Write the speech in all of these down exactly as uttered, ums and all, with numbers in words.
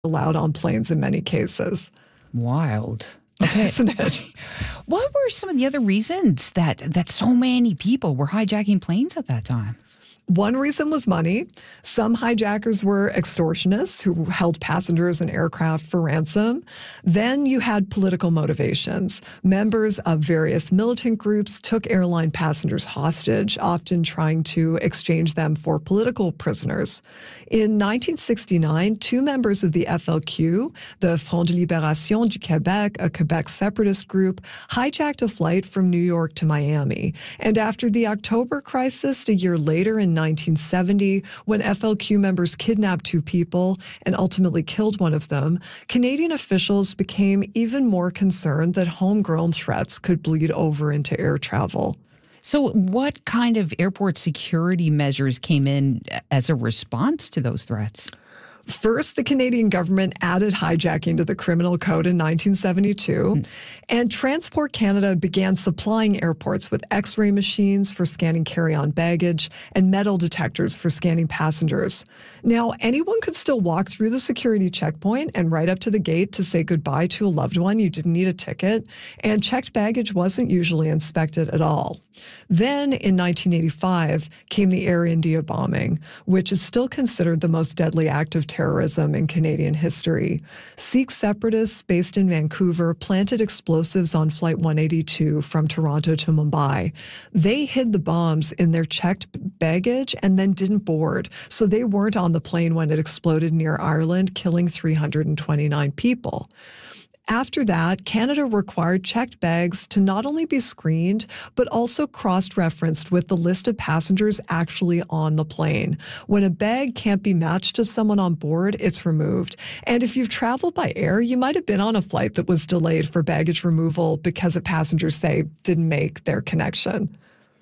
allowed on planes in many cases. Wild. Okay. Isn't it? What were some of the other reasons that, that so many people were hijacking planes at that time? One reason was money. Some hijackers were extortionists who held passengers and aircraft for ransom. Then you had political motivations. Members of various militant groups took airline passengers hostage, often trying to exchange them for political prisoners. In nineteen sixty-nine, two members of the F L Q, the Front de Libération du Québec, a Quebec separatist group, hijacked a flight from New York to Miami. And after the October crisis, a year later in nineteen seventy, when F L Q members kidnapped two people and ultimately killed one of them, Canadian officials became even more concerned that homegrown threats could bleed over into air travel. So what kind of airport security measures came in as a response to those threats? First, the Canadian government added hijacking to the criminal code in nineteen seventy-two, mm. and Transport Canada began supplying airports with X-ray machines for scanning carry-on baggage and metal detectors for scanning passengers. Now, anyone could still walk through the security checkpoint and right up to the gate to say goodbye to a loved one. You didn't need a ticket, and checked baggage wasn't usually inspected at all. Then, in nineteen eighty-five, came the Air India bombing, which is still considered the most deadly act of terrorism in Canadian history. Sikh separatists based in Vancouver planted explosives on Flight one eighty-two from Toronto to Mumbai. They hid the bombs in their checked baggage and then didn't board, so they weren't on the plane when it exploded near Ireland, killing three hundred twenty-nine people. After that, Canada required checked bags to not only be screened, but also cross-referenced with the list of passengers actually on the plane. When a bag can't be matched to someone on board, it's removed. And if you've traveled by air, you might have been on a flight that was delayed for baggage removal because a passenger, say, didn't make their connection.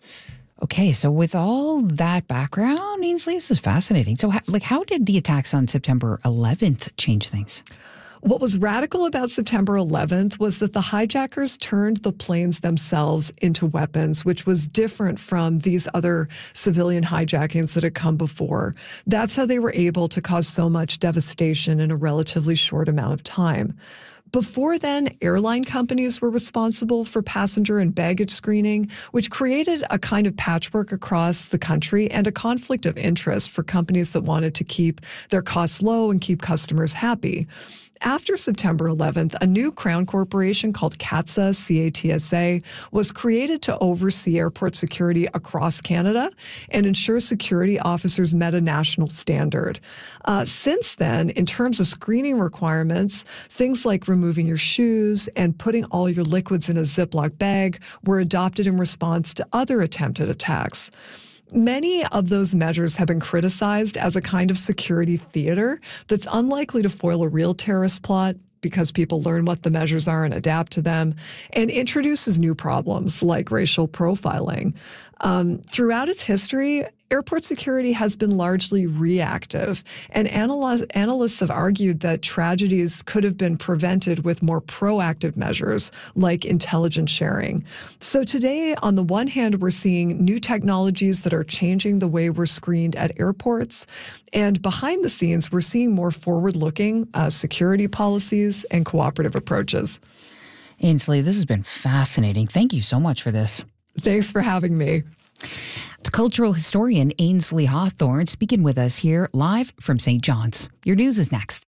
Okay, so with all that background, Ainsley, this is fascinating. So, like, how did the attacks on September eleventh change things? What was radical about September eleventh was that the hijackers turned the planes themselves into weapons, which was different from these other civilian hijackings that had come before. That's how they were able to cause so much devastation in a relatively short amount of time. Before then, airline companies were responsible for passenger and baggage screening, which created a kind of patchwork across the country and a conflict of interest for companies that wanted to keep their costs low and keep customers happy. After September eleventh, a new Crown corporation called CATSA, C A T S A, was created to oversee airport security across Canada and ensure security officers met a national standard. Uh, since then, in terms of screening requirements, things like removing your shoes and putting all your liquids in a Ziploc bag were adopted in response to other attempted attacks. Many of those measures have been criticized as a kind of security theater that's unlikely to foil a real terrorist plot because people learn what the measures are and adapt to them, and introduces new problems like racial profiling. Um, throughout its history, airport security has been largely reactive, and analy- analysts have argued that tragedies could have been prevented with more proactive measures like intelligence sharing. So today, on the one hand, we're seeing new technologies that are changing the way we're screened at airports, and behind the scenes, we're seeing more forward-looking uh, security policies and cooperative approaches. Ainsley, this has been fascinating. Thank you so much for this. Thanks for having me. It's cultural historian Ainsley Hawthorne speaking with us here live from Saint John's. Your news is next.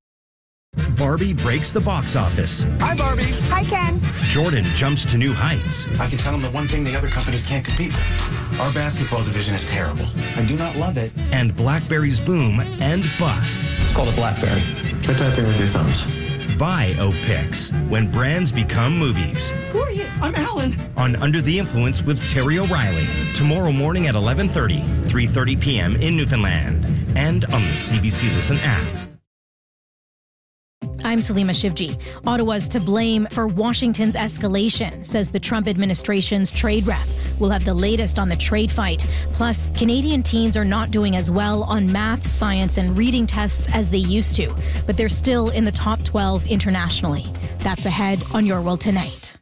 Barbie breaks the box office. Hi, Barbie. Hi, Ken. Jordan jumps to new heights. I can tell them the one thing the other companies can't compete with. Our basketball division is terrible. I do not love it. And BlackBerry's boom and bust. It's called a BlackBerry. Try typing with your thumbs. Biopics, when brands become movies. Who are you? I'm Alan. On Under the Influence with Terry O'Reilly. Tomorrow morning at eleven thirty, three thirty p.m. in Newfoundland. And on the C B C Listen app. I'm Salima Shivji. Ottawa's to blame for Washington's escalation, says the Trump administration's trade rep. We'll have the latest on the trade fight. Plus, Canadian teens are not doing as well on math, science, and reading tests as they used to, but they're still in the top twelve internationally. That's ahead on Your World Tonight.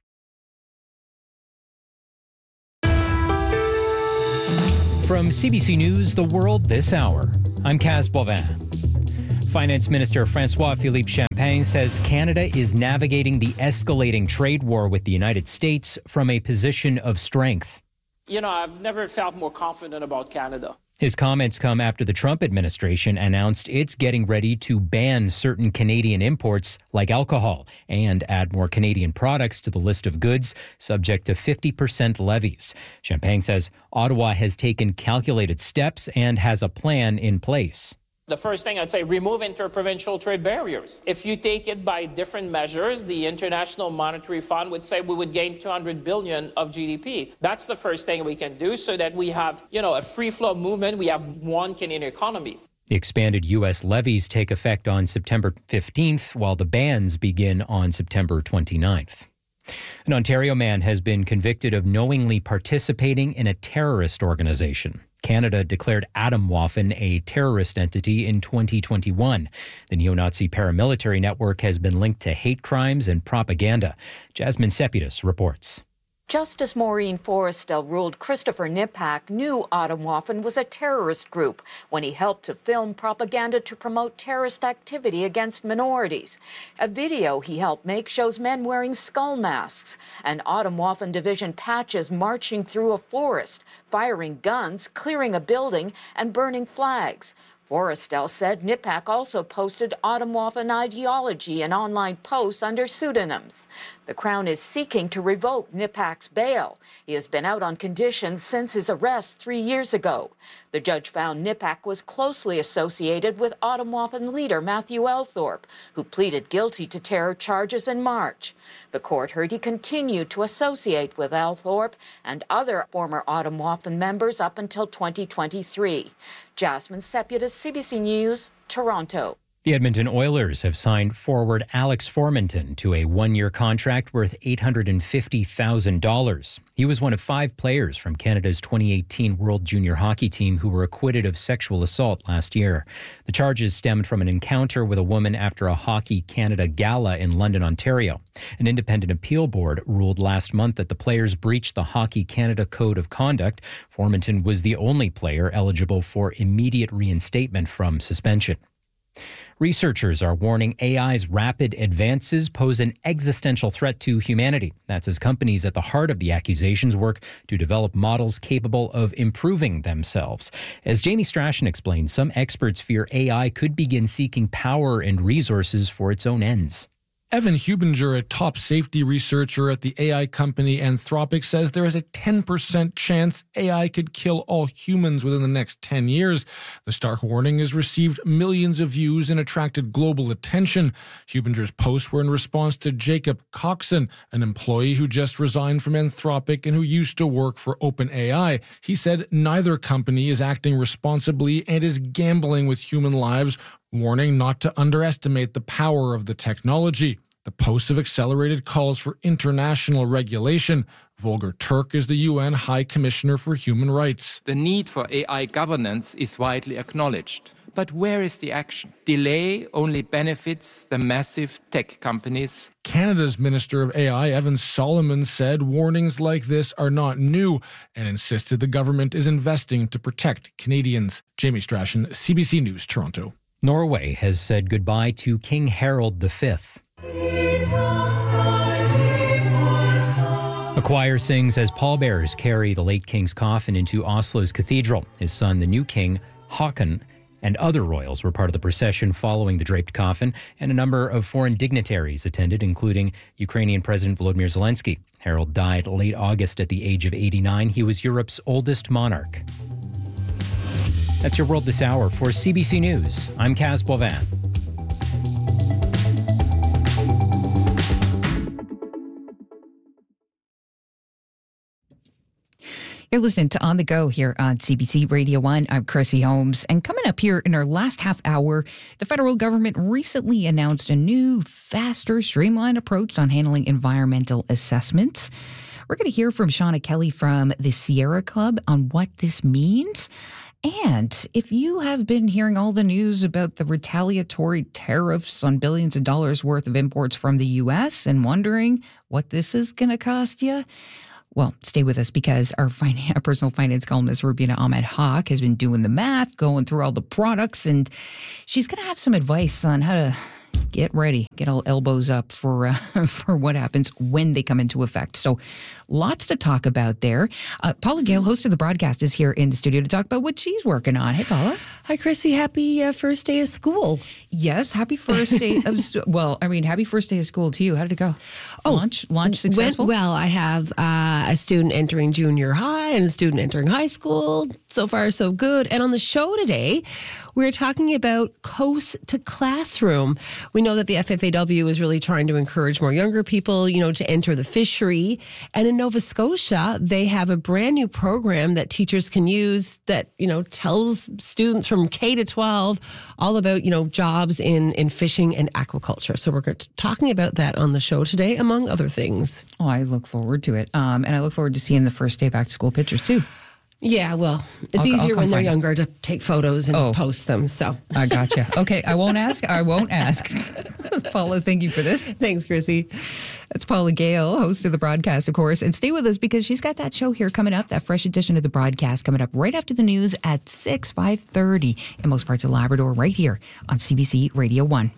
From C B C News, The World This Hour, I'm Kaz Bovin. Finance Minister François-Philippe Champagne says Canada is navigating the escalating trade war with the United States from a position of strength. You know, I've never felt more confident about Canada. His comments come after the Trump administration announced it's getting ready to ban certain Canadian imports like alcohol and add more Canadian products to the list of goods subject to fifty percent levies. Champagne says Ottawa has taken calculated steps and has a plan in place. The first thing I'd say, remove interprovincial trade barriers. If you take it by different measures, the International Monetary Fund would say we would gain two hundred billion of G D P. That's the first thing we can do so that we have, you know, a free flow movement. We have one Canadian economy. The expanded U S levies take effect on September fifteenth, while the bans begin on September twenty-ninth. An Ontario man has been convicted of knowingly participating in a terrorist organization. Canada declared Atomwaffen a terrorist entity in twenty twenty-one. The neo-Nazi paramilitary network has been linked to hate crimes and propaganda. Jasmine Sepidas reports. Justice Maureen Forrestal ruled Christopher Nipak knew Atomwaffen was a terrorist group when he helped to film propaganda to promote terrorist activity against minorities. A video he helped make shows men wearing skull masks and Atomwaffen division patches marching through a forest, firing guns, clearing a building, and burning flags. Forrestal said Nipak also posted Atomwaffen ideology in online posts under pseudonyms. The Crown is seeking to revoke Nipak's bail. He has been out on conditions since his arrest three years ago. The judge found Nipak was closely associated with Atomwaffen leader Matthew Althorpe, who pleaded guilty to terror charges in March. The court heard he continued to associate with Althorpe and other former Atomwaffen members up until twenty twenty-three. Jasmine Sepidas, C B C News, Toronto. The Edmonton Oilers have signed forward Alex Formenton to a one-year contract worth eight hundred fifty thousand dollars. He was one of five players from Canada's twenty eighteen World Junior Hockey team who were acquitted of sexual assault last year. The charges stemmed from an encounter with a woman after a Hockey Canada gala in London, Ontario. An independent appeal board ruled last month that the players breached the Hockey Canada Code of Conduct. Formenton was the only player eligible for immediate reinstatement from suspension. Researchers are warning A I's rapid advances pose an existential threat to humanity. That's as companies at the heart of the accusations work to develop models capable of improving themselves. As Jamie Strachan explained, some experts fear A I could begin seeking power and resources for its own ends. Evan Hubinger, a top safety researcher at the A I company Anthropic, says there is a ten percent chance A I could kill all humans within the next ten years. The stark warning has received millions of views and attracted global attention. Hubinger's posts were in response to Jacob Coxon, an employee who just resigned from Anthropic and who used to work for OpenAI. He said neither company is acting responsibly and is gambling with human lives, warning not to underestimate the power of the technology. The posts have accelerated calls for international regulation. Volker Turk is the U N High Commissioner for Human Rights. The need for A I governance is widely acknowledged. But where is the action? Delay only benefits the massive tech companies. Canada's Minister of A I, Evan Solomon, said warnings like this are not new and insisted the government is investing to protect Canadians. Jamie Strachan, C B C News, Toronto. Norway has said goodbye to King Harald the Fifth. A choir sings as pallbearers carry the late king's coffin into Oslo's cathedral. His son, the new king, Haakon, and other royals were part of the procession following the draped coffin, and a number of foreign dignitaries attended, including Ukrainian President Volodymyr Zelensky. Harald died late August at the age of eighty-nine. He was Europe's oldest monarch. That's your World This Hour. For C B C News, I'm Kaz Boivin. You're listening to On the Go here on C B C Radio one. I'm Chrissy Holmes. And coming up here in our last half hour, the federal government recently announced a new, faster, streamlined approach on handling environmental assessments. We're going to hear from Shauna Kelly from the Sierra Club on what this means. And if you have been hearing all the news about the retaliatory tariffs on billions of dollars worth of imports from the U S and wondering what this is going to cost you, Well, stay with us because our, finance, our personal finance columnist, Rubina Ahmed Haq, has been doing the math, going through all the products, and she's going to have some advice on how to get ready, get all elbows up for uh, for what happens when they come into effect. So lots to talk about there. Uh, Paula Gale, host of the broadcast, is here in the studio to talk about what she's working on. Hey, Paula. Hi, Chrissy. Happy uh, first day of school. Yes, happy first day of school. Well, I mean, happy first day of school to you. How did it go? Oh, launch, launch successful? Went well. I have uh, a student entering junior high and a student entering high school. So far, so good. And on the show today, we're talking about Coast to Classroom. We know that the F F A W is really trying to encourage more younger people, you know, to enter the fishery. And in Nova Scotia, they have a brand new program that teachers can use that, you know, tells students from K to twelve all about, you know, jobs in, in fishing and aquaculture. So we're talking about that on the show today, among other things. Oh, I look forward to it. Um, and I look forward to seeing the first day back to school pictures too. Yeah, well, it's I'll, easier I'll when they're younger to take photos and oh, post them. So I gotcha. Okay, I won't ask. I won't ask. Paula, thank you for this. Thanks, Chrissy. That's Paula Gale, host of the broadcast, of course. And stay with us because she's got that show here coming up, that fresh edition of the broadcast coming up right after the news at six, five thirty in most parts of Labrador, right here on C B C Radio one.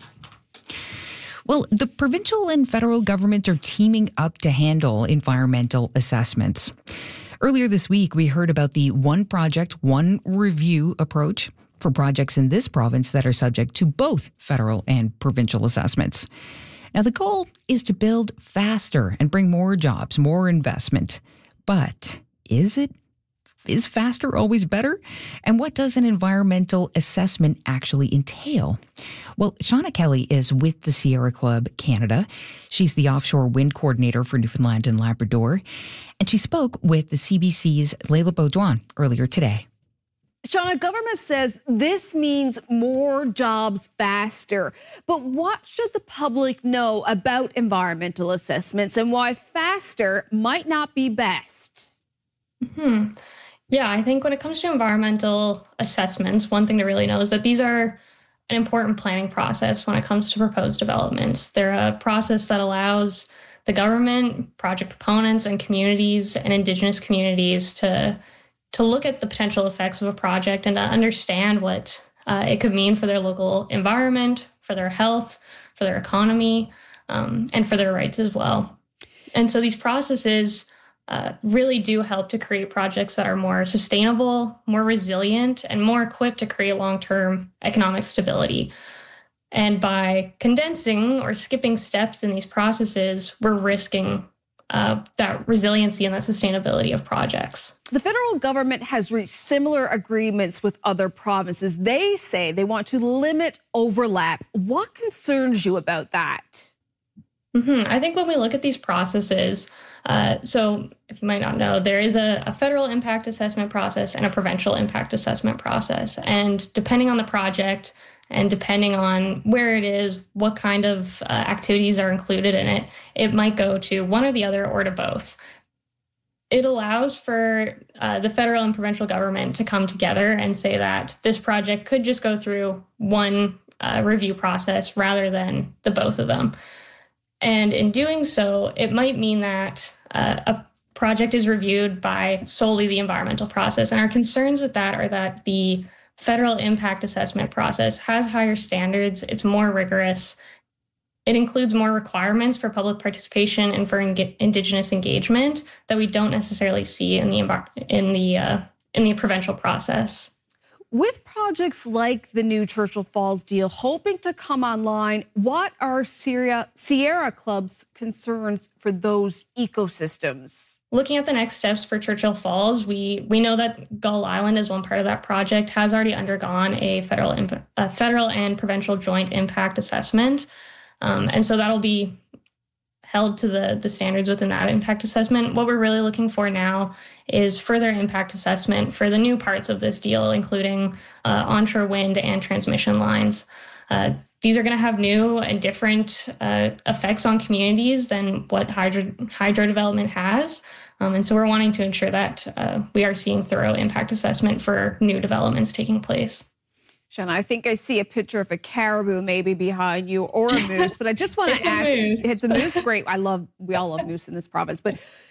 Well, the provincial and federal governments are teaming up to handle environmental assessments. Earlier this week, we heard about the one project, one review approach for projects in this province that are subject to both federal and provincial assessments. Now, the goal is to build faster and bring more jobs, more investment. But is it? Is faster always better? And what does an environmental assessment actually entail? Well, Shauna Kelly is with the Sierra Club Canada. She's the offshore wind coordinator for Newfoundland and Labrador. And she spoke with the C B C's Leila Baudouin earlier today. Shauna, government says this means more jobs faster. But what should the public know about environmental assessments and why faster might not be best? Hmm. Yeah, I think when it comes to environmental assessments, one thing to really know is that these are an important planning process when it comes to proposed developments. They're a process that allows the government, project proponents, and communities and Indigenous communities to, to look at the potential effects of a project and to understand what uh, it could mean for their local environment, for their health, for their economy, um, and for their rights as well. And so these processes Uh, really do help to create projects that are more sustainable, more resilient, and more equipped to create long-term economic stability. And by condensing or skipping steps in these processes, we're risking uh, that resiliency and that sustainability of projects. The federal government has reached similar agreements with other provinces. They say they want to limit overlap. What concerns you about that? Mm-hmm. I think when we look at these processes, uh, so if you might not know, there is a, a federal impact assessment process and a provincial impact assessment process. And depending on the project and depending on where it is, what kind of uh, activities are included in it, it might go to one or the other or to both. It allows for uh, the federal and provincial government to come together and say that this project could just go through one uh, review process rather than the both of them. And in doing so, it might mean that uh, a project is reviewed by solely the environmental process. And our concerns with that are that the federal impact assessment process has higher standards, it's more rigorous, it includes more requirements for public participation and for en- Indigenous engagement that we don't necessarily see in the in the uh, in the provincial process. With projects like the new Churchill Falls deal hoping to come online, what are Sierra, Sierra Club's concerns for those ecosystems? Looking at the next steps for Churchill Falls, we we know that Gull Island is one part of that project, has already undergone a federal imp- a federal and provincial joint impact assessment. Um, and so that'll be held to the, the standards within that impact assessment. What we're really looking for now is further impact assessment for the new parts of this deal, including uh, onshore wind and transmission lines. Uh, these are going to have new and different uh, effects on communities than what hydro, hydro development has. Um, and so we're wanting to ensure that uh, we are seeing thorough impact assessment for new developments taking place. Shanna, I think I see a picture of a caribou maybe behind you or a moose, but I just want to ask. A moose. It's a moose. Great. I love, we all love moose in this province, but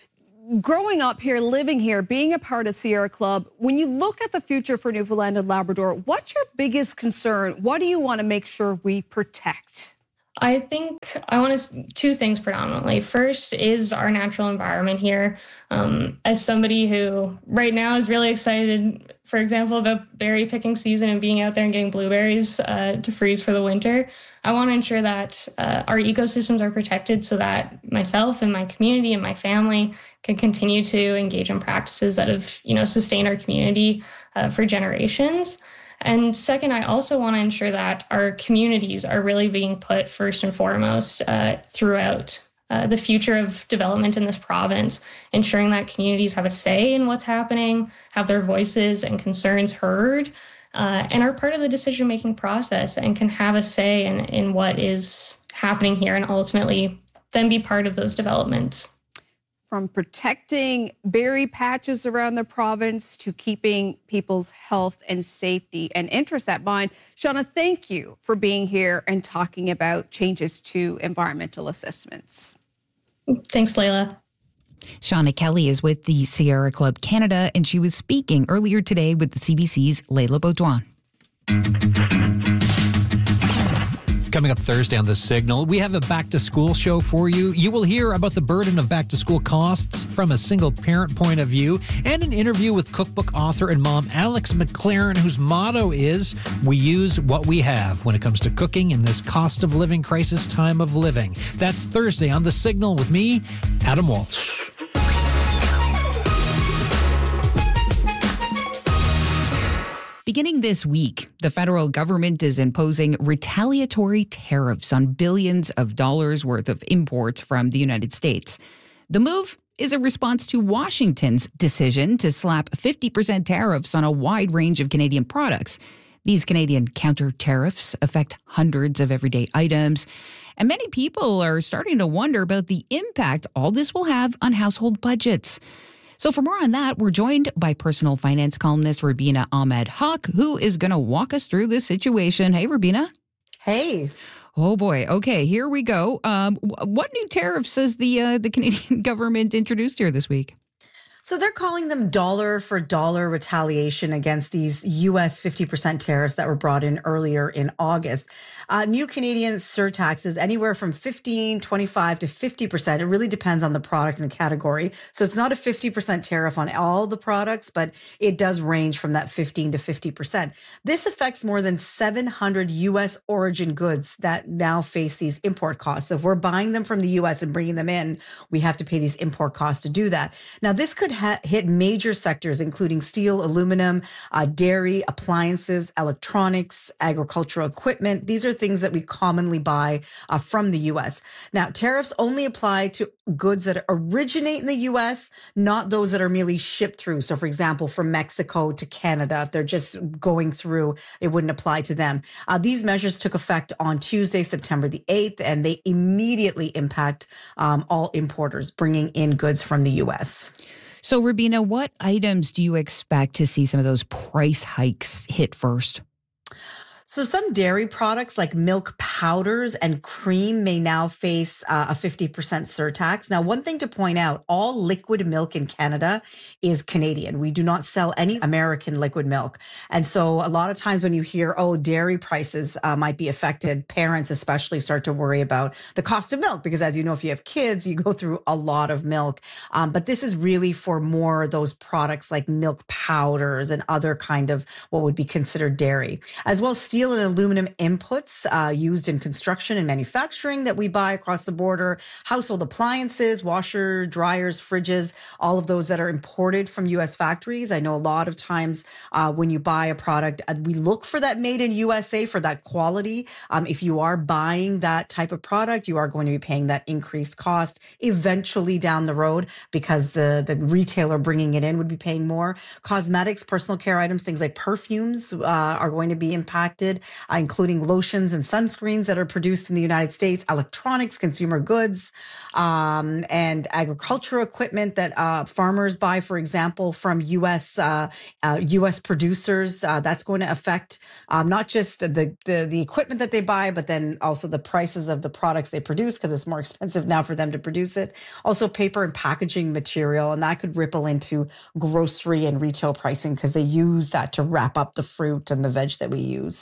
growing up here, living here, being a part of Sierra Club, when you look at the future for Newfoundland and Labrador, what's your biggest concern? What do you want to make sure we protect? I think I want to two things predominantly. First is our natural environment here. Um, as somebody who right now is really excited, for example, about berry picking season and being out there and getting blueberries uh, to freeze for the winter, I want to ensure that uh, our ecosystems are protected so that myself and my community and my family can continue to engage in practices that have, you know, sustained our community uh, for generations. And second, I also want to ensure that our communities are really being put first and foremost uh, throughout uh, the future of development in this province, ensuring that communities have a say in what's happening, have their voices and concerns heard, uh, and are part of the decision-making process and can have a say in, in what is happening here and ultimately then be part of those developments. From protecting berry patches around the province to keeping people's health and safety and interests at mind. Shauna, thank you for being here and talking about changes to environmental assessments. Thanks, Layla. Shauna Kelly is with the Sierra Club Canada, and she was speaking earlier today with the C B C's Layla Baudouin. Coming up Thursday on The Signal, we have a back-to-school show for you. You will hear about the burden of back-to-school costs from a single-parent point of view, and an interview with cookbook author and mom Alex McLaren, whose motto is, "We use what we have" when it comes to cooking in this cost-of-living crisis time of living. That's Thursday on The Signal with me, Adam Walsh. Beginning this week, the federal government is imposing retaliatory tariffs on billions of dollars worth of imports from the United States. The move is a response to Washington's decision to slap fifty percent tariffs on a wide range of Canadian products. These Canadian counter tariffs affect hundreds of everyday items, and many people are starting to wonder about the impact all this will have on household budgets. So for more on that, we're joined by personal finance columnist Rubina Ahmed-Haq, who is going to walk us through this situation. Hey, Rubina. Hey. Oh, boy. Okay, here we go. Um, what new tariffs has the uh, the Canadian government introduced here this week? So they're calling them dollar for dollar retaliation against these U S fifty percent tariffs that were brought in earlier in August. Uh, new Canadian surtaxes anywhere from fifteen, twenty-five to fifty percent. It really depends on the product and the category. So it's not a fifty percent tariff on all the products, but it does range from that fifteen to fifty percent. This affects more than seven hundred U S origin goods that now face these import costs. So if we're buying them from the U S and bringing them in, we have to pay these import costs to do that. Now, this could ha- hit major sectors, including steel, aluminum, uh, dairy, appliances, electronics, agricultural equipment. These are things that we commonly buy uh, from the U S. Now, tariffs only apply to goods that originate in the U S, not those that are merely shipped through. So, for example, from Mexico to Canada, if they're just going through, it wouldn't apply to them. Uh, these measures took effect on Tuesday, September the eighth, and they immediately impact um, all importers bringing in goods from the U S. So, Rubina, what items do you expect to see some of those price hikes hit first? So some dairy products like milk powders and cream may now face uh, a fifty percent surtax. Now, one thing to point out, all liquid milk in Canada is Canadian. We do not sell any American liquid milk. And so a lot of times when you hear, oh, dairy prices uh, might be affected, parents especially start to worry about the cost of milk because, as you know, if you have kids, you go through a lot of milk. Um, but this is really for more those products like milk powders and other kind of what would be considered dairy. As well, steel and aluminum inputs uh, used in construction and manufacturing that we buy across the border, household appliances, washer, dryers, fridges, all of those that are imported from U S factories. I know a lot of times uh, when you buy a product, uh, we look for that made in U S A for that quality. Um, if you are buying that type of product, you are going to be paying that increased cost eventually down the road because the, the retailer bringing it in would be paying more. Cosmetics, personal care items, things like perfumes uh, are going to be impacted. affected, uh, including lotions and sunscreens that are produced in the United States, electronics, consumer goods, um, and agricultural equipment that uh, farmers buy, for example, from U S uh, uh, U S producers. Uh, that's going to affect um, not just the, the the equipment that they buy, but then also the prices of the products they produce, because it's more expensive now for them to produce it. Also, paper and packaging material, and that could ripple into grocery and retail pricing because they use that to wrap up the fruit and the veg that we use.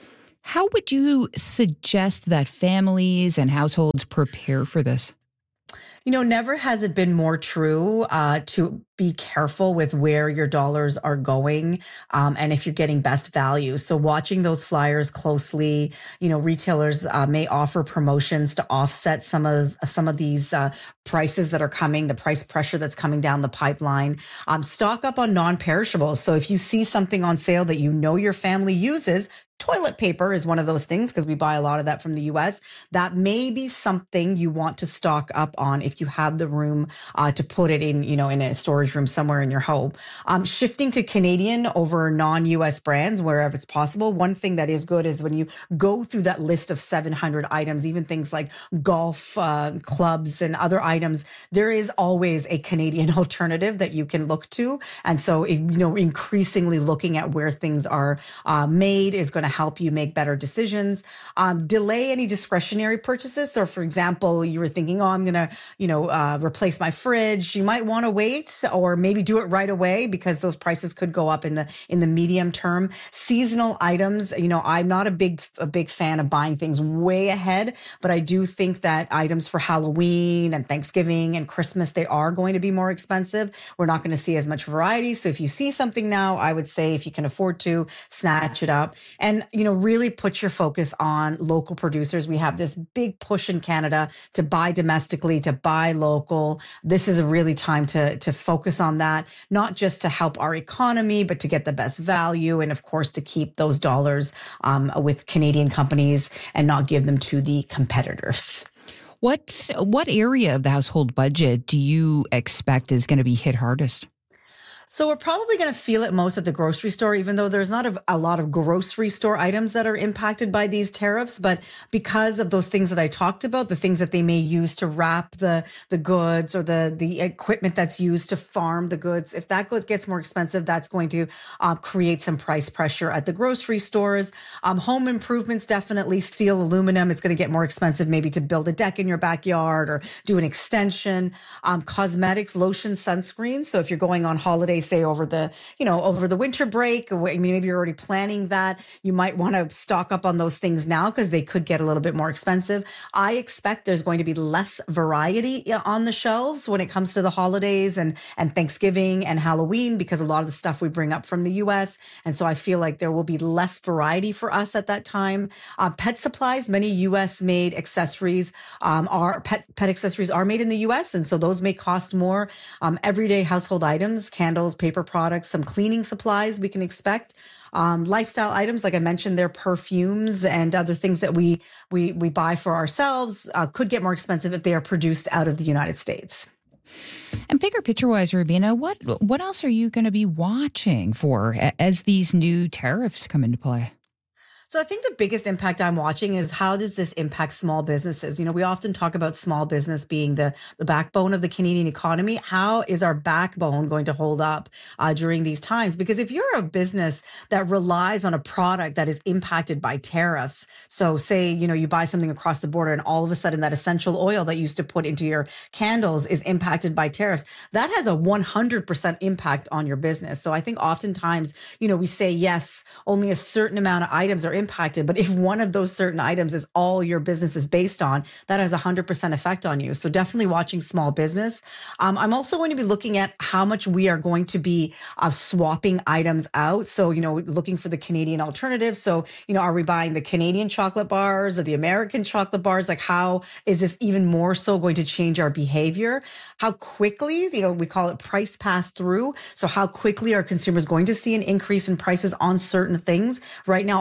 How would you suggest that families and households prepare for this? You know, never has it been more true uh, to be careful with where your dollars are going um, and if you're getting best value. So watching those flyers closely, you know, retailers uh, may offer promotions to offset some of some of these uh, prices that are coming, the price pressure that's coming down the pipeline. Um, stock up on non-perishables. So if you see something on sale that you know your family uses, toilet paper is one of those things because we buy a lot of that from the U S. That may be something you want to stock up on if you have the room uh, to put it in, you know, in a storage room somewhere in your home. Um, shifting to Canadian over non-U S brands wherever it's possible. One thing that is good is when you go through that list of seven hundred items, even things like golf uh, clubs and other items, there is always a Canadian alternative that you can look to. And so, you know, increasingly looking at where things are uh, made is going to help you make better decisions. Um, delay any discretionary purchases. So, for example, you were thinking, oh, I'm going to, you know, uh, replace my fridge. You might want to wait or maybe do it right away because those prices could go up in the in the medium term. Seasonal items. You know, I'm not a big a big fan of buying things way ahead, but I do think that items for Halloween and Thanksgiving and Christmas, they are going to be more expensive. We're not going to see as much variety. So if you see something now, I would say if you can afford to, snatch it up. And you know, really put your focus on local producers. We have this big push in Canada to buy domestically, to buy local. This is a really time to, to focus on that, not just to help our economy, but to get the best value. And of course, to keep those dollars um, with Canadian companies and not give them to the competitors. What, what area of the household budget do you expect is going to be hit hardest? So we're probably going to feel it most at the grocery store, even though there's not a, a lot of grocery store items that are impacted by these tariffs. But because of those things that I talked about, the things that they may use to wrap the, the goods or the, the equipment that's used to farm the goods, if that goods gets more expensive, that's going to uh, create some price pressure at the grocery stores. Um, home improvements, definitely steel, aluminum. It's going to get more expensive maybe to build a deck in your backyard or do an extension. Um, cosmetics, lotion, sunscreen. So if you're going on holiday, say over the, you know, over the winter break, I mean, maybe you're already planning that, you might want to stock up on those things now because they could get a little bit more expensive. I expect there's going to be less variety on the shelves when it comes to the holidays and, and Thanksgiving and Halloween because a lot of the stuff we bring up from the U S. And so I feel like there will be less variety for us at that time. Uh, pet supplies, many U S made accessories um, are pet, pet accessories are made in the U S. And so those may cost more. Um, everyday household items, candles, paper products, some cleaning supplies we can expect. Um, lifestyle items, like I mentioned, their perfumes and other things that we we we buy for ourselves uh, could get more expensive if they are produced out of the United States. And bigger picture-wise, Rubina, what what else are you going to be watching for as these new tariffs come into play? So I think the biggest impact I'm watching is how does this impact small businesses? You know, we often talk about small business being the, the backbone of the Canadian economy. How is our backbone going to hold up uh, during these times? Because if you're a business that relies on a product that is impacted by tariffs, so say, you know, you buy something across the border and all of a sudden that essential oil that you used to put into your candles is impacted by tariffs, that has a one hundred percent impact on your business. So I think oftentimes, you know, we say, yes, only a certain amount of items are impacted. But if one of those certain items is all your business is based on, that has a hundred percent effect on you. So definitely watching small business. Um, I'm also going to be looking at how much we are going to be uh, swapping items out. So, you know, looking for the Canadian alternative. So, you know, are we buying the Canadian chocolate bars or the American chocolate bars? Like, how is this even more so going to change our behavior? How quickly, you know, we call it price pass through. So how quickly are consumers going to see an increase in prices on certain things? Right now, all the stuff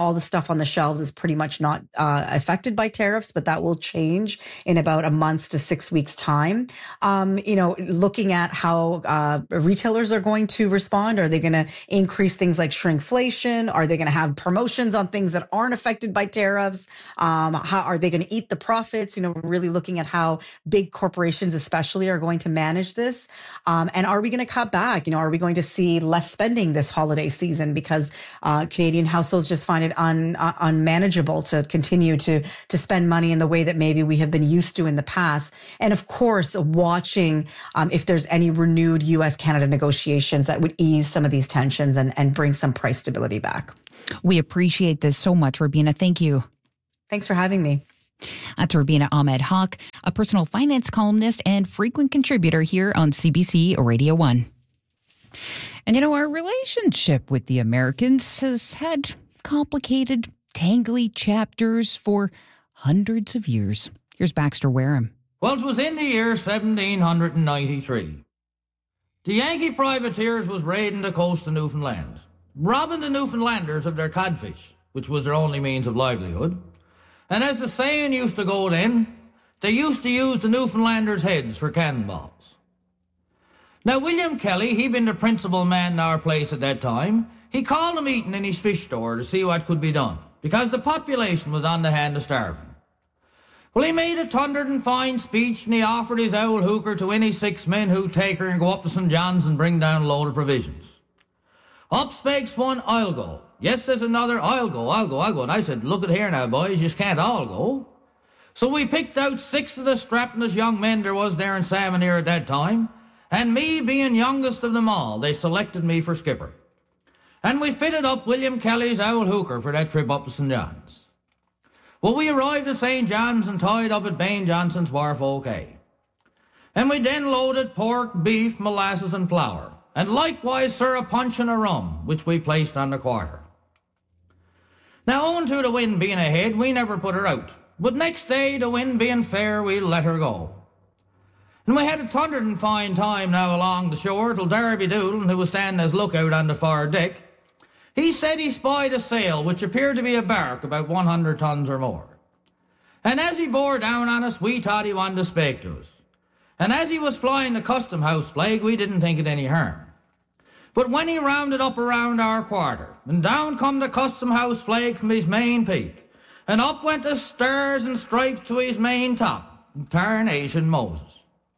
on the shelves is pretty much not uh, affected by tariffs, but that will change in about a month to six weeks time. Um, you know, looking at how uh, retailers are going to respond. Are they going to increase things like shrinkflation? Are they going to have promotions on things that aren't affected by tariffs? Um, how are they going to eat the profits? You know, really looking at how big corporations especially are going to manage this. Um, and are we going to cut back? You know, are we going to see less spending this holiday season because uh, Canadian households just find it un, uh, unmanageable to continue to, to spend money in the way that maybe we have been used to in the past? And of course, watching um, if there's any renewed U S Canada negotiations that would ease some of these tensions and, and bring some price stability back. We appreciate this so much, Rubina. Thank you. Thanks for having me. That's Rubina Ahmed Haq, a personal finance columnist and frequent contributor here on C B C Radio one. And you know, our relationship with the Americans has had complicated, tangly chapters for hundreds of years. Here's Baxter Wareham. Well, it was in the year seventeen ninety-three. The Yankee privateers was raiding the coast of Newfoundland, robbing the Newfoundlanders of their codfish, which was their only means of livelihood. And as the saying used to go then, they used to use the Newfoundlanders' heads for cannonballs. Now, William Kelly, he been the principal man in our place at that time, he called a meeting in his fish store to see what could be done, because the population was on the hand of starving. Well, he made a thundered and fine speech, and he offered his owl hooker to any six men who'd take her and go up to Saint John's and bring down a load of provisions. Up spakes one, I'll go. Yes, says another, I'll go, I'll go, I'll go. And I said, look at here now, boys, you just can't all go. So we picked out six of the strappingest young men there was there in Salmoneer at that time, and me being youngest of them all, they selected me for skipper. And we fitted up William Kelly's owl hooker for that trip up to Saint John's. Well, we arrived at Saint John's and tied up at Bain Johnson's Wharf OK. And we then loaded pork, beef, molasses and flour, and likewise, sir, a punch and a rum, which we placed on the quarter. Now, owing to the wind being ahead, we never put her out. But next day, the wind being fair, we let her go. And we had a thundered and fine time now along the shore till Darby Doolin, who was standing as lookout on the far deck, he said he spied a sail which appeared to be a bark about one hundred tons or more. And as he bore down on us, we thought he wanted to speak to us. And as he was flying the Custom House flag, we didn't think it any harm. But when he rounded up around our quarter, and down come the Custom House flag from his main peak, and up went the stars and stripes to his main top, tarnation Moses.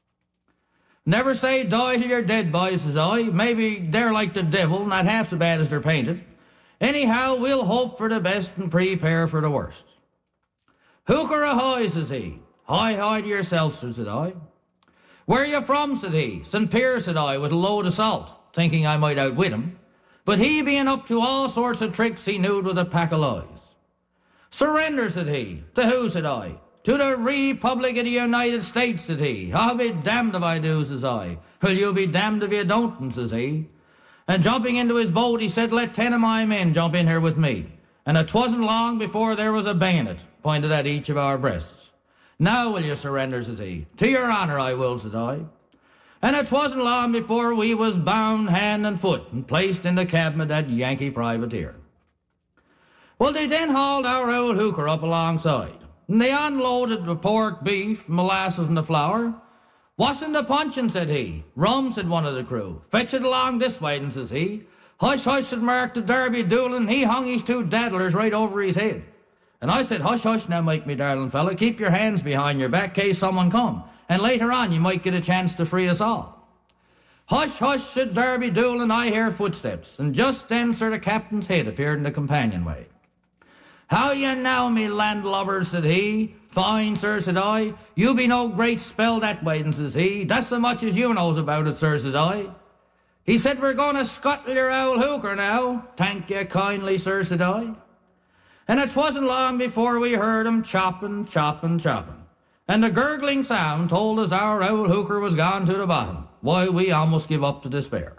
Never say die till you're dead, boys, says I. Maybe they're like the devil, not half so bad as they're painted. Anyhow, we'll hope for the best and prepare for the worst. Hooker ahoy, says he. Hi, hi to yourself, sir, said I. Where you from, said he. Saint Pierre, said I, with a load of salt, thinking I might outwit him. But he being up to all sorts of tricks he knew with a pack of lies. Surrender, said he. To who, said I? To the Republic of the United States, said he. I'll be damned if I do, says I. Well, you'll be damned if you don't, says he. And jumping into his boat, he said, let ten of my men jump in here with me. And it wasn't long before there was a bayonet pointed at each of our breasts. Now will you surrender, says he. To your honour I will, said I. And it wasn't long before we was bound hand and foot and placed in the cabin of that Yankee privateer. Well, they then hauled our old hooker up alongside, and they unloaded the pork, beef, molasses and the flour. What's in the puncheon, said he. Rum, said one of the crew. Fetch it along this way, and says he. Hush, hush, said Mark to Darby Doolin. He hung his two daddlers right over his head. And I said, hush, hush now, Mike, me darling fella. Keep your hands behind your back, case someone come. And later on, you might get a chance to free us all. Hush, hush, said Darby Doolin. I hear footsteps. And just then, sir, the captain's head appeared in the companionway. How you now, me landlubber, said he. Fine, sir, said I. You be no great spell that way, says he. That's so much as you knows about it, sir, says I. He said, we're going to scuttle your owl hooker now. Thank you kindly, sir, said I. And it wasn't long before we heard him chopping, chopping, chopping. And the gurgling sound told us our owl hooker was gone to the bottom. Why, we almost give up to despair.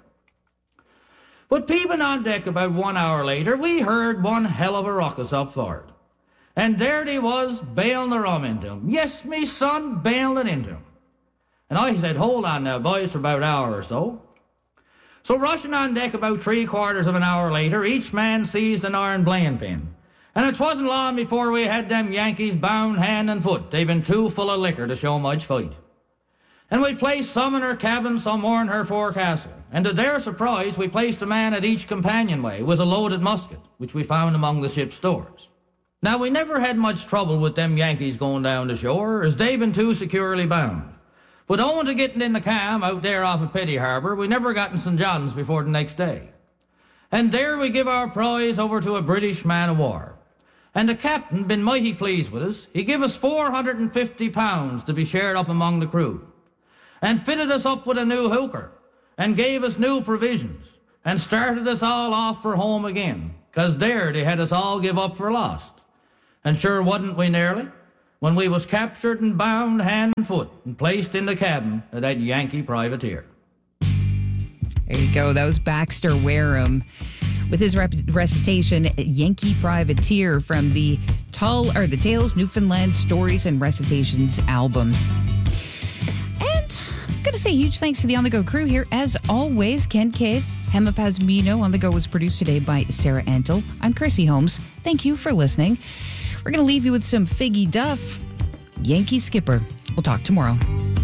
But peeping on deck about one hour later, we heard one hell of a ruckus up forward. And there they was, bailing the rum into him. Yes, me son, bailing it into him. And I said, hold on now, boys, for about an hour or so. So rushing on deck about three quarters of an hour later, each man seized an iron blaying pin. And it wasn't long before we had them Yankees bound hand and foot. They'd been too full of liquor to show much fight. And we placed some in her cabin, some more in her forecastle. And to their surprise, we placed a man at each companionway with a loaded musket, which we found among the ship's stores. Now, we never had much trouble with them Yankees going down the shore, as they'd been too securely bound. But owing to getting in the calm out there off of Petty Harbour, we never got in Saint John's before the next day. And there we give our prize over to a British man of war. And the captain been mighty pleased with us. He give us four hundred fifty pounds to be shared up among the crew, and fitted us up with a new hooker, and gave us new provisions, and started us all off for home again, 'cause there they had us all give up for lost. And sure wasn't we nearly, when we was captured and bound hand and foot and placed in the cabin of that Yankee privateer. There you go. That was Baxter Wareham with his rep- recitation, Yankee Privateer, from the Tall or the Tales Newfoundland Stories and Recitations album. And I'm going to say huge thanks to the On The Go crew here. As always, Ken Cave, Hema Pazmino. On The Go was produced today by Sarah Antle. I'm Chrissy Holmes. Thank you for listening. We're going to leave you with some Figgy Duff, Yankee Skipper. We'll talk tomorrow.